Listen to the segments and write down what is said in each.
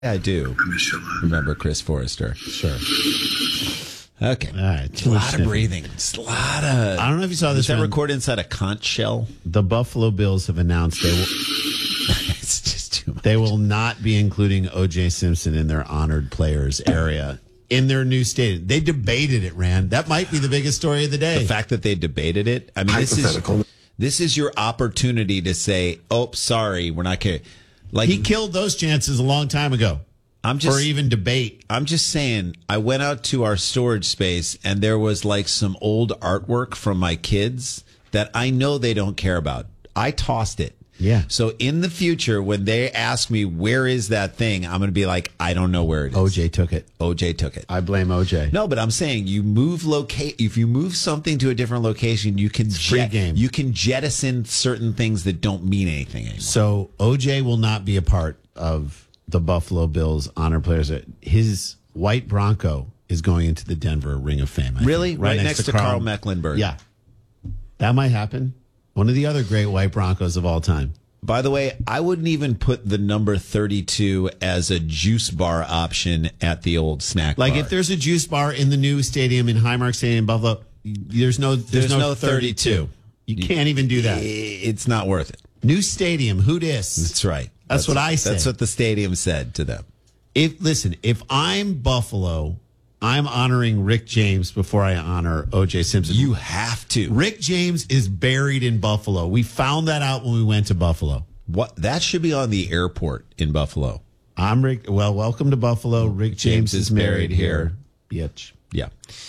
I do remember Chris Forrester. Sure. Okay. All right. A lot of breathing. Just a lot of. I don't know if you saw this. Is that recorded inside a conch shell? The Buffalo Bills have announced they will. It's just too much. They will not be including O.J. Simpson in their honored players area in their new stadium. They debated it, Rand. That might be the biggest story of the day. The fact that they debated it. I mean, this is your opportunity to say, "Oh, sorry, we're not caring." Like he killed those chances a long time ago. Or even debate. I'm just saying, I went out to our storage space and there was like some old artwork from my kids that I know they don't care about. I tossed it. Yeah. So in the future, when they ask me, where is that thing? I'm going to be like, I don't know where it is. OJ took it. OJ took it. I blame OJ. No, but I'm saying if you move something to a different location, you can you can jettison certain things that don't mean anything anymore. So OJ will not be a part of the Buffalo Bills honor players. His white Bronco is going into the Denver Ring of Fame. Really? Right next to Carl Mecklenburg. Yeah. That might happen. One of the other great white Broncos of all time. By the way, I wouldn't even put the number 32 as a juice bar option at the old snack bar. Like if there's a juice bar in the new stadium in Highmark Stadium in Buffalo, there's no 32. You can't even do that. It's not worth it. New stadium, who dis? That's right. That's what I said. That's what the stadium said to them. If I'm Buffalo, I'm honoring Rick James before I honor O.J. Simpson. You have to. Rick James is buried in Buffalo. We found that out when we went to Buffalo. What? That should be on the airport in Buffalo. I'm Rick. Well, welcome to Buffalo. Rick James is buried here. Bitch. Yeah.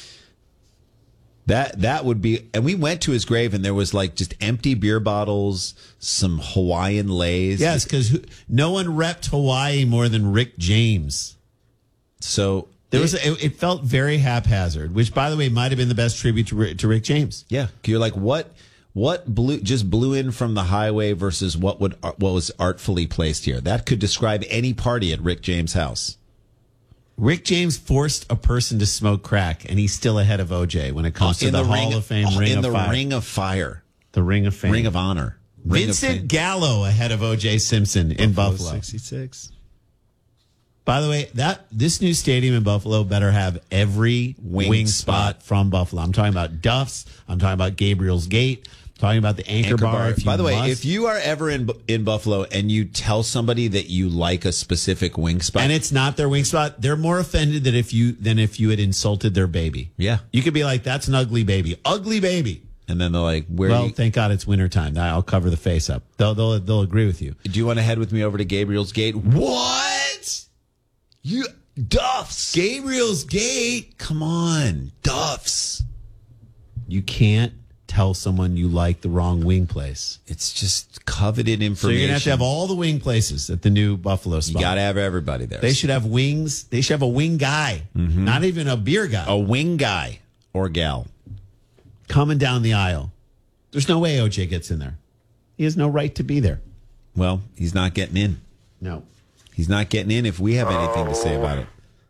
That would be, and we went to his grave, and there was like just empty beer bottles, some Hawaiian Lays. Yes, because no one repped Hawaii more than Rick James. So it felt very haphazard, which, by the way, might have been the best tribute to Rick James. Yeah, you're like, what blew in from the highway versus what was artfully placed here? That could describe any party at Rick James' house. Rick James forced a person to smoke crack, and he's still ahead of OJ when it comes to the Hall of Fame Ring of Fire. Ring of Fire. The Ring of Fame. Ring of Honor. Vincent Gallo ahead of OJ Simpson in Buffalo. 66. By the way, this new stadium in Buffalo better have every wing spot from Buffalo. I'm talking about Duff's. I'm talking about Gabriel's Gate. Talking about the Anchor Bar. By the way, if you are ever in Buffalo and you tell somebody that you like a specific wing spot, and it's not their wing spot, they're more offended than if you had insulted their baby. Yeah, you could be like, "That's an ugly baby," and then they're like, "Well, thank God it's wintertime. I'll cover the face up." They'll agree with you. Do you want to head with me over to Gabriel's Gate? What? Duff's Gabriel's Gate? Come on, Duff's. You can't tell someone you like the wrong wing place. It's just coveted information. So you're going to have all the wing places at the new Buffalo spot. You got to have everybody there. They should have wings. They should have a wing guy, not even a beer guy. A wing guy or gal. Coming down the aisle. There's no way OJ gets in there. He has no right to be there. Well, he's not getting in. No. He's not getting in if we have anything to say about it.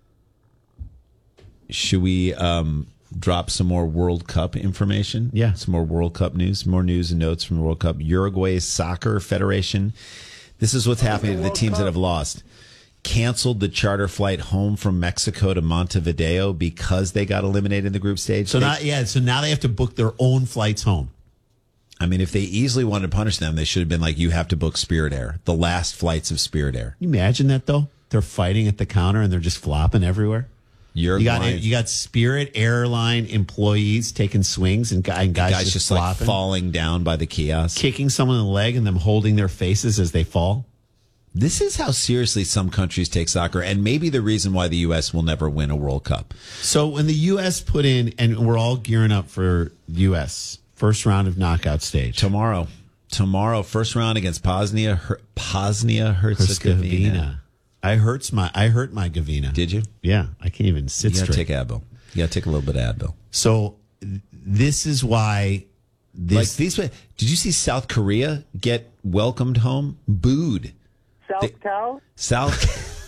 Should we drop some more World Cup information? Yeah. Some more World Cup news, more news and notes from the World Cup. Uruguay Soccer Federation. This is what's happening to the teams that have lost. Canceled the charter flight home from Mexico to Montevideo because they got eliminated in the group stage. So now they have to book their own flights home. I mean, if they easily wanted to punish them, they should have been like, you have to book Spirit Air, the last flights of Spirit Air. Can you imagine that, though? They're fighting at the counter and they're just flopping everywhere. You got Spirit Airline employees taking swings and guys just like falling down by the kiosk, kicking someone in the leg and them holding their faces as they fall. This is how seriously some countries take soccer, and maybe the reason why the U.S. will never win a World Cup. So when the U.S. put in, and we're all gearing up for the U.S. first round of knockout stage tomorrow, first round against Bosnia Herzegovina. I hurt my Gavina. Did you? Yeah, I can't even sit straight. You gotta take Advil. You gotta take a little bit of Advil. So this is why did you see South Korea get welcomed home? Booed. South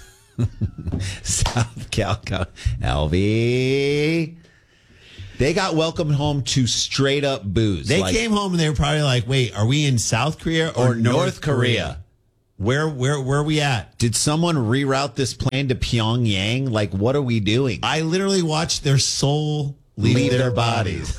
Cal. LV. They got welcomed home to straight up boos. They came home and they were probably like, wait, are we in South Korea or North Korea? Where are we at? Did someone reroute this plane to Pyongyang? Like, what are we doing? I literally watched their soul leave their bodies.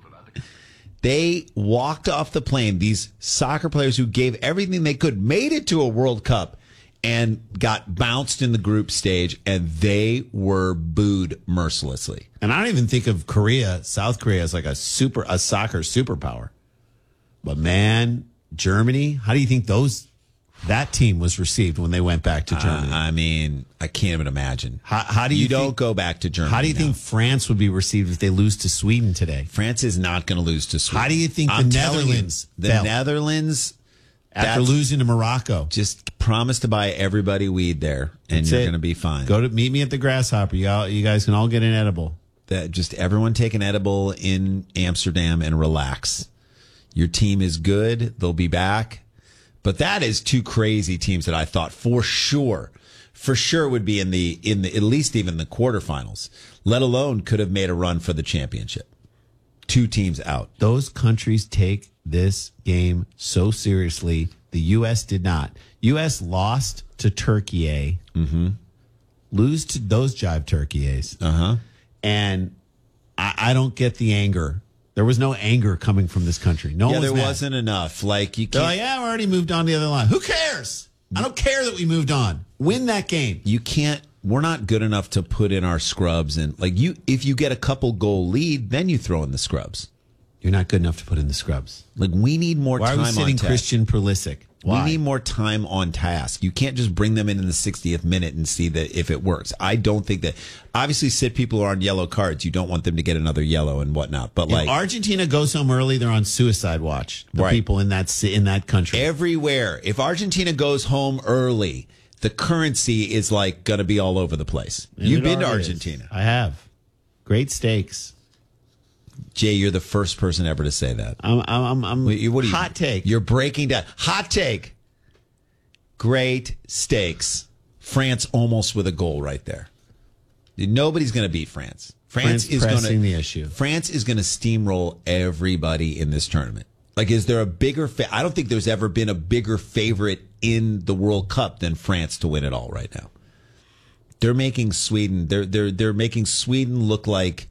They walked off the plane. These soccer players who gave everything they could, made it to a World Cup, and got bounced in the group stage, and they were booed mercilessly. And I don't even think of South Korea, as like a soccer superpower. But man, Germany, how do you think that team was received when they went back to Germany? I mean, I can't even imagine. How do you don't go back to Germany? How do you think France would be received if they lose to Sweden today? France is not going to lose to Sweden. How do you think the Netherlands felt Netherlands, after losing to Morocco? Just promise to buy everybody weed there, and you're going to be fine. Meet me at the Grasshopper. You guys can all get an edible. Just everyone take an edible in Amsterdam and relax. Your team is good. They'll be back. But that is two crazy teams that I thought for sure would be in the at least even the quarterfinals, let alone could have made a run for the championship. Two teams out. Those countries take this game so seriously. The U.S. did not. U.S. lost to Turkey. Mm-hmm. Lose to those jive Turkeys. Uh-huh. And I don't get the anger. There was no anger coming from this country. There wasn't enough. Like, you can't. They're like, yeah, we already moved on to the other line. Who cares? I don't care that we moved on. Win that game. You can't. We're not good enough to put in our scrubs, and if you get a couple goal lead, then you throw in the scrubs. You're not good enough to put in the scrubs. Like, we need more time on task. Why are we sitting Christian Pulisic? Why? We need more time on task. You can't just bring them in the 60th minute and see that if it works. I don't think that. Obviously, sit people who are on yellow cards. You don't want them to get another yellow and whatnot. But if Argentina goes home early, they're on suicide watch. The people in that country. Everywhere. If Argentina goes home early, the currency is like going to be all over the place. And you've been to Argentina. I have. Great steaks. Jay, you're the first person ever to say that. Hot take. You're breaking down. Hot take. Great steaks. France almost with a goal right there. Nobody's going to beat France. France is pressing the issue. France is going to steamroll everybody in this tournament. Like, is there a bigger? I don't think there's ever been a bigger favorite in the World Cup than France to win it all right now. They're making Sweden. They're making Sweden look like.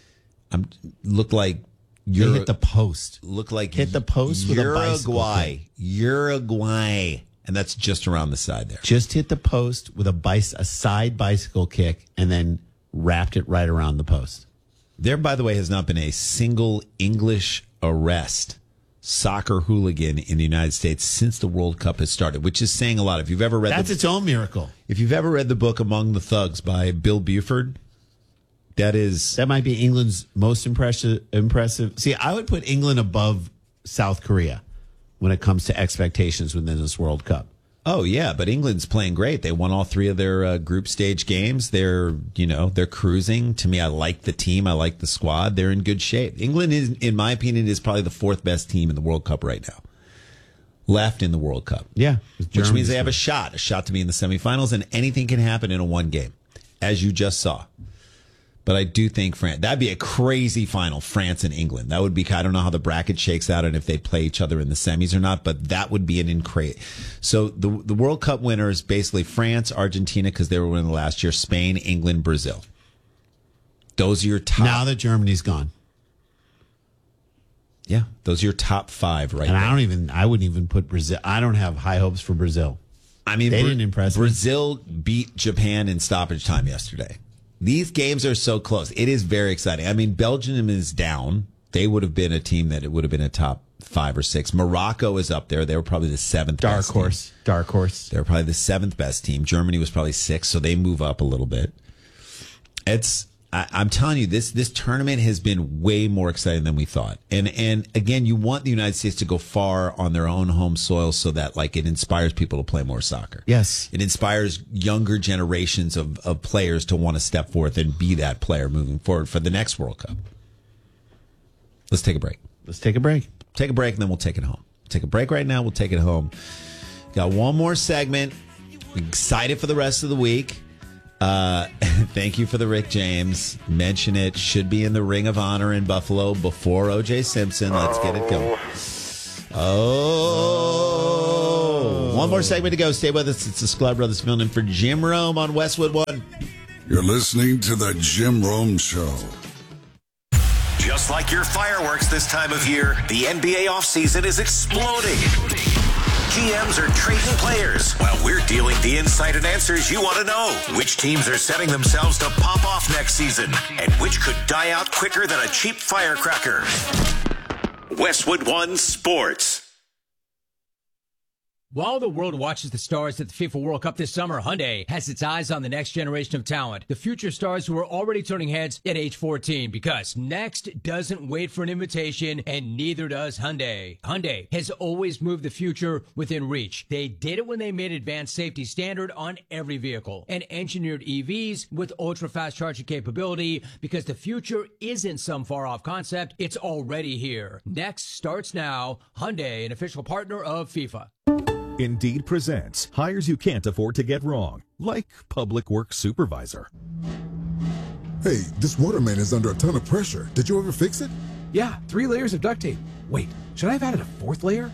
You hit the post. Look like hit the post with a bicycle. Uruguay, and that's just around the side there. Just hit the post with a side bicycle kick, and then wrapped it right around the post. There, by the way, has not been a single English arrest soccer hooligan in the United States since the World Cup has started, which is saying a lot. If you've ever read that's its own miracle. If you've ever read the book Among the Thugs by Bill Buford. That might be England's most impressive. See, I would put England above South Korea when it comes to expectations within this World Cup. Oh yeah, but England's playing great. They won all three of their group stage games. They're cruising. To me, I like the team. I like the squad. They're in good shape. England is, in my opinion, is probably the fourth best team in the World Cup right now. Left in the World Cup. Yeah, which means they have a shot to be in the semifinals, and anything can happen in a one game, as you just saw. But I do think that'd be a crazy final, France and England. That would be, I don't know how the bracket shakes out and if they play each other in the semis or not, but that would be an incredible. So the World Cup winners, basically France, Argentina, because they were winning last year, Spain, England, Brazil. Those are your top. Now that Germany's gone. Yeah, those are your top five right now. And I wouldn't even put Brazil. I don't have high hopes for Brazil. I mean, they didn't impress me. Brazil beat Japan in stoppage time yesterday. These games are so close. It is very exciting. I mean, Belgium is down. They would have been a team that it would have been a top 5 or 6. Morocco is up there. They were probably the 7th best team. Dark horse. They were probably the 7th best team. Germany was probably 6th, so they move up a little bit. I'm telling you, this tournament has been way more exciting than we thought. And again, you want the United States to go far on their own home soil so that it inspires people to play more soccer. Yes. It inspires younger generations of players to want to step forth and be that player moving forward for the next World Cup. Let's take a break. Take a break, and then we'll take it home. Take a break right now. We'll take it home. Got one more segment. Excited for the rest of the week. Thank you for the Rick James. Mention it. Should be in the Ring of Honor in Buffalo before O.J. Simpson. Let's get it going. One more segment to go. Stay with us. It's the Sklar Brothers filling in for Jim Rome on Westwood One. You're listening to the Jim Rome Show. Just like your fireworks this time of year, the NBA offseason is exploding. GMs are trading players while we're dealing the insight and answers you want to know. Which teams are setting themselves to pop off next season and which could die out quicker than a cheap firecracker. Westwood One Sports. While the world watches the stars at the FIFA World Cup this summer, Hyundai has its eyes on the next generation of talent, the future stars who are already turning heads at age 14, because next doesn't wait for an invitation, and neither does Hyundai. Hyundai has always moved the future within reach. They did it when they made advanced safety standard on every vehicle and engineered EVs with ultra-fast charging capability, because the future isn't some far-off concept, it's already here. Next starts now. Hyundai, an official partner of FIFA. Indeed presents hires you can't afford to get wrong, like public works supervisor. Hey, this water main is under a ton of pressure. Did you ever fix it? Yeah, 3 layers of duct tape. Wait, should I have added a 4th layer?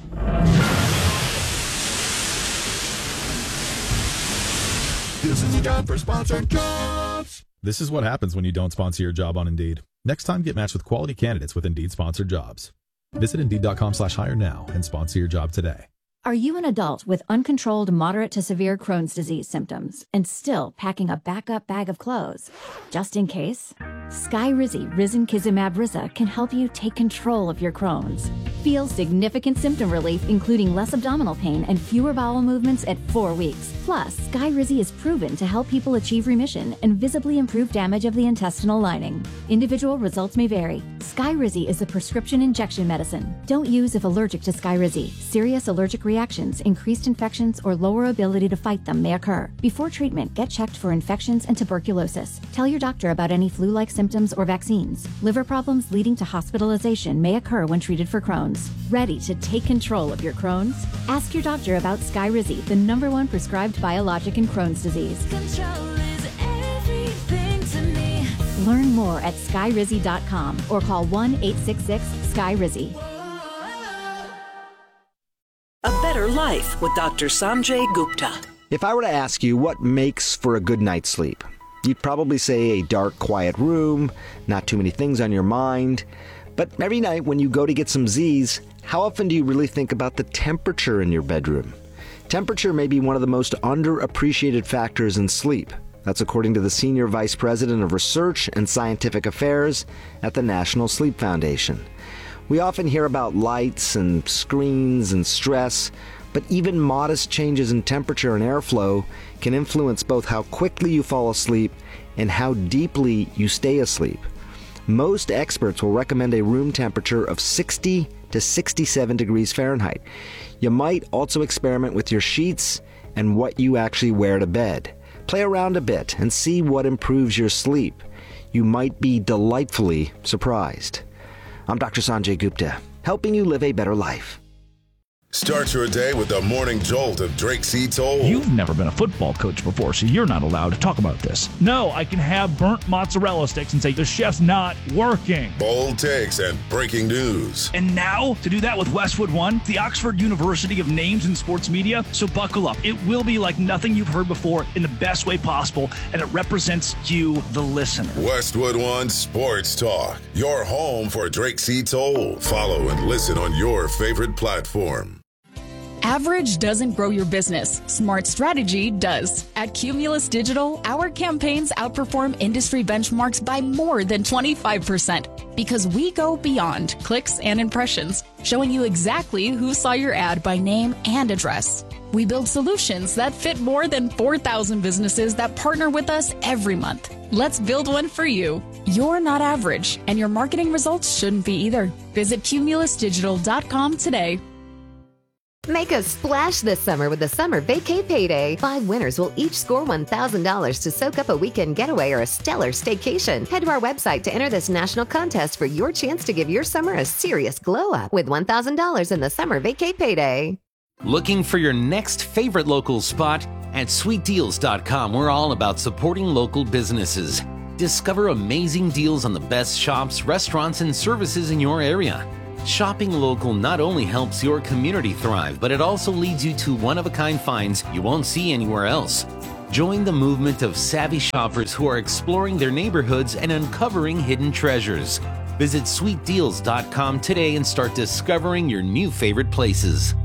This is a job for sponsored jobs. This is what happens when you don't sponsor your job on Indeed. Next time, get matched with quality candidates with Indeed sponsored jobs. Visit Indeed.com/hire now and sponsor your job today. Are you an adult with uncontrolled moderate to severe Crohn's disease symptoms and still packing a backup bag of clothes? Just in case? Skyrizi Risankizumab Riza can help you take control of your Crohn's. Feel significant symptom relief, including less abdominal pain and fewer bowel movements at 4 weeks. Plus, Skyrizi is proven to help people achieve remission and visibly improve damage of the intestinal lining. Individual results may vary. Skyrizi is a prescription injection medicine. Don't use if allergic to Skyrizi. Serious allergic reactions, increased infections, or lower ability to fight them may occur. Before treatment, get checked for infections and tuberculosis. Tell your doctor about any flu-like symptoms or vaccines. Liver problems leading to hospitalization may occur when treated for Crohn's. Ready to take control of your Crohn's? Ask your doctor about Skyrizi, the #1 prescribed biologic in Crohn's disease. Control is everything to me. Learn more at skyrizi.com or call 1-866-SKYRIZI. A Better Life with Dr. Sanjay Gupta. If I were to ask you what makes for a good night's sleep, you'd probably say a dark, quiet room, not too many things on your mind. But every night when you go to get some Z's, how often do you really think about the temperature in your bedroom? Temperature may be one of the most underappreciated factors in sleep. That's according to the Senior Vice President of Research and Scientific Affairs at the National Sleep Foundation. We often hear about lights and screens and stress, but even modest changes in temperature and airflow can influence both how quickly you fall asleep and how deeply you stay asleep. Most experts will recommend a room temperature of 60 to 67 degrees Fahrenheit. You might also experiment with your sheets and what you actually wear to bed. Play around a bit and see what improves your sleep. You might be delightfully surprised. I'm Dr. Sanjay Gupta, helping you live a better life. Start your day with the morning jolt of Drake C. Toll. You've never been a football coach before, so you're not allowed to talk about this. No, I can have burnt mozzarella sticks and say the chef's not working. Bold takes and breaking news. And now, to do that with Westwood One, the Oxford University of Names in Sports Media. So buckle up. It will be like nothing you've heard before in the best way possible, and it represents you, the listener. Westwood One Sports Talk, your home for Drake C. Toll. Follow and listen on your favorite platform. Average doesn't grow your business. Smart strategy does. At Cumulus Digital, our campaigns outperform industry benchmarks by more than 25% because we go beyond clicks and impressions, showing you exactly who saw your ad by name and address. We build solutions that fit more than 4,000 businesses that partner with us every month. Let's build one for you. You're not average, and your marketing results shouldn't be either. Visit cumulusdigital.com today. Make a splash this summer with the Summer Vacay Payday. 5 winners will each score $1,000 to soak up a weekend getaway or a stellar staycation. Head to our website to enter this national contest for your chance to give your summer a serious glow up with $1,000 in the Summer Vacay Payday. Looking for your next favorite local spot? At sweetdeals.com, we're all about supporting local businesses. Discover amazing deals on the best shops, restaurants, and services in your area. Shopping local not only helps your community thrive, but it also leads you to one-of-a-kind finds you won't see anywhere else. Join the movement of savvy shoppers who are exploring their neighborhoods and uncovering hidden treasures. Visit sweetdeals.com today and start discovering your new favorite places.